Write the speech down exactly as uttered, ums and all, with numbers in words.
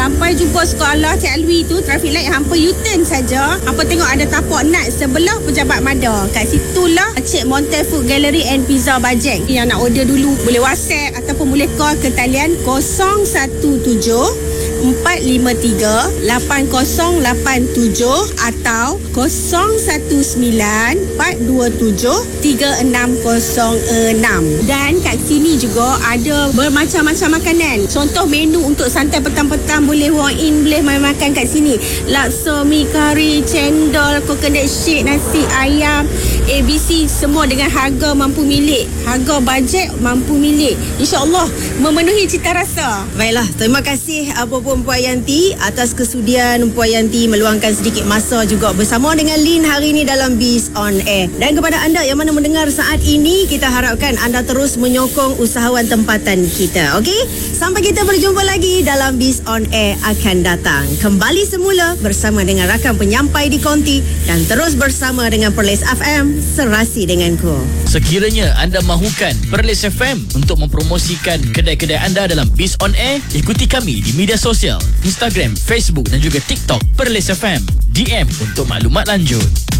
Sampai jumpa sekolah Cik Alwi tu, traffic light hampa U-turn saja. Hampa tengok ada tapak nat sebelah Pejabat Mada. Kat situlah Cik Monte Food Gallery and Pizza Bajeng. Yang nak order dulu boleh WhatsApp ataupun boleh call ke talian kosong satu tujuh empat lima tiga lapan kosong lapan tujuh atau kosong satu sembilan empat dua tujuh tiga enam kosong enam. Dan kat sini juga ada bermacam-macam makanan. Contoh menu untuk santai petang-petang, boleh walk in, boleh main makan kat sini. Laksa, mi kari, cendol, coconut shake, nasi ayam, A B C, semua dengan harga mampu milik. Harga bajet mampu milik. InsyaAllah memenuhi cita rasa. Baiklah, terima kasih apa pun Puan Yanti atas kesudian Puan Yanti meluangkan sedikit masa juga bersama dengan Lin hari ini dalam Biz On Air. Dan kepada anda yang mana mendengar saat ini, kita harapkan anda terus menyokong usahawan tempatan kita. Okey? Sampai kita berjumpa lagi dalam Biz On Air akan datang. Kembali semula bersama dengan rakan penyampai di konti dan terus bersama dengan Perlis F M, serasi denganku. Sekiranya anda mahukan Perlis F M untuk mempromosikan kedai-kedai anda dalam Biz On Air, ikuti kami di media sosial Instagram, Facebook dan juga TikTok Perlis F M. D M untuk maklumat lanjut.